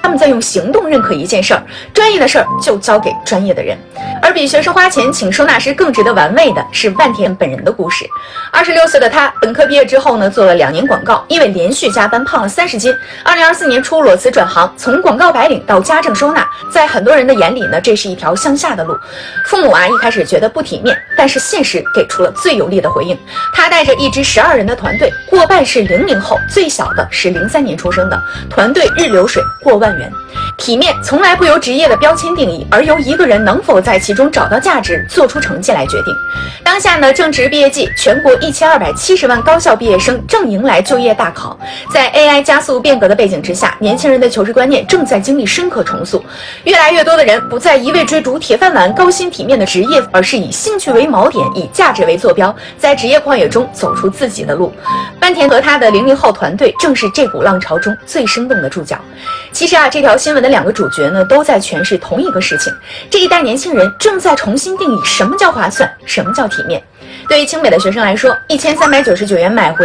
他们在用行动认可一件事儿，专业的事儿就交给专业的人。而比学生花钱请收纳师更值得玩味的是万田本人的故事。26岁的他，本科毕业之后呢，做了2年广告，因为连续加班胖了30斤。2024年初裸辞转行，从广告白领到家政收纳，在很多人的眼里呢，这是一条向下的路。父母一开始觉得不体面，但是现实给出了最有力的回应。他带着一支12人的团队，过半是00后，最小的是03年出生的，团队日流水过万元。体面从来不由职业的标签定义，而由一个人能否在其中找到价值，做出成绩来决定。当下呢，正值毕业季，全国1270万高校毕业生正迎来就业大考。在 AI 加速变革的背景之下，年轻人的求职观念正在经历深刻重塑。越来越多的人不再一味追逐铁饭碗、高薪体面的职业，而是以兴趣为锚点，以价值为坐标，在职业旷野中走出自己的路。万田和他的00后团队正是这股浪潮中最生动的注脚。其实这条新闻的2个主角呢，都在诠释同一个事情：这一代年轻人正在重新定义什么叫划算，什么叫体面。对于清北的学生来说，1399元买回